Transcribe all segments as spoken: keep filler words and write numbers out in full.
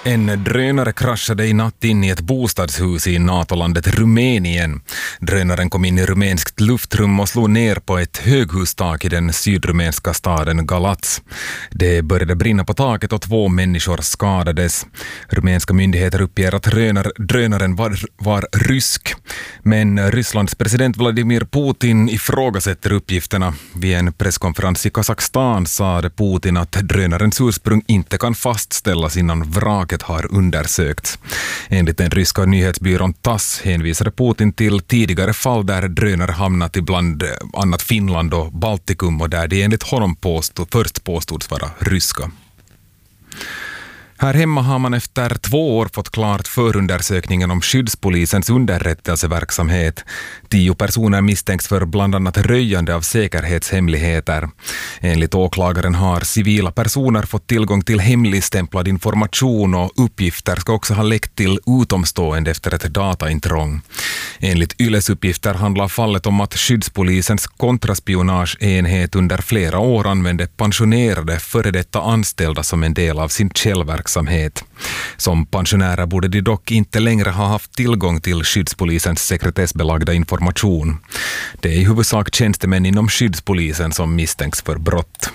En drönare kraschade i natt in i ett bostadshus i NATO-landet Rumänien. Drönaren kom in i rumänskt luftrum och slog ner på ett höghustak i den sydrumänska staden Galați. Det började brinna på taket och två människor skadades. Rumänska myndigheter uppger att drönar, drönaren var, var rysk. Men Rysslands president Vladimir Putin ifrågasätter uppgifterna. Vid en presskonferens i Kazakstan sa Putin att drönarens ursprung inte kan fastställas innan vraket har undersökts. Enligt den ryska nyhetsbyrån Tass hänvisade Putin till tidigare fall där drönare hamnat i bland annat Finland och Baltikum och där det enligt honom påstod, först påstods vara ryska. Här hemma har man efter två år fått klart förundersökningen om skyddspolisens underrättelseverksamhet. Tio personer misstänks för bland annat röjande av säkerhetshemligheter. Enligt åklagaren har civila personer fått tillgång till hemligstämplad information och uppgifter ska också ha läckt till utomstående efter ett dataintrång. Enligt Yles uppgifter handlar fallet om att skyddspolisens kontraspionageenhet under flera år använde pensionerade före detta anställda som en del av sin källverksamhet. Som pensionärer borde de dock inte längre ha haft tillgång till skyddspolisens sekretessbelagda information. Det är i huvudsak tjänstemän inom skyddspolisen som misstänks för brott.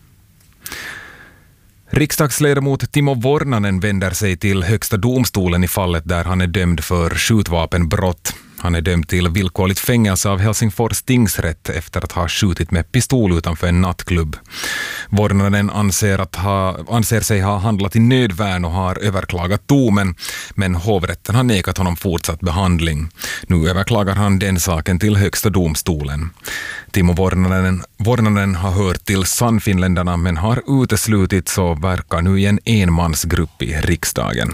Riksdagsledamot Timo Vornanen vänder sig till högsta domstolen i fallet där han är dömd för skjutvapenbrott. Han är dömd till villkorligt fängelse av Helsingfors tingsrätt efter att ha skjutit med pistol utanför en nattklubb. Vornanen anser, att ha, anser sig ha handlat i nödvärn och har överklagat domen, men hovrätten har nekat honom fortsatt behandling. Nu överklagar han den saken till högsta domstolen. Timo Vornanen, Vornanen har hört till Sannfinländarna men har uteslutits och verkar nu i en enmansgrupp i riksdagen.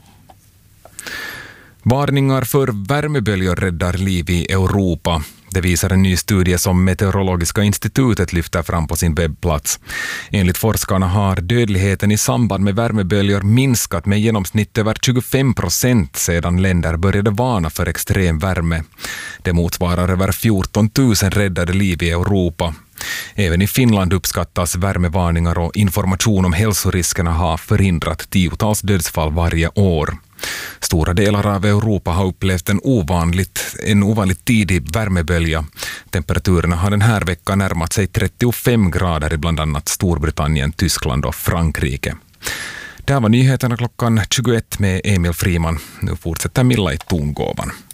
Varningar för värmeböljor räddar liv i Europa. Det visar en ny studie som Meteorologiska institutet lyfter fram på sin webbplats. Enligt forskarna har dödligheten i samband med värmeböljor minskat med genomsnitt över tjugofem procent sedan länder började varna för extrem värme. Det motsvarar över fjorton tusen räddade liv i Europa. Även i Finland uppskattas värmevarningar och information om hälsoriskerna ha förhindrat tiotals dödsfall varje år. Stora delar av Europa har upplevt en ovanligt, en ovanligt tidig värmebölja. Temperaturerna har den här veckan närmat sig trettiofem grader i bland annat Storbritannien, Tyskland och Frankrike. Det här var nyheterna klockan tjugoett med Emil Friman. Nu fortsätter Milla i tongåvan.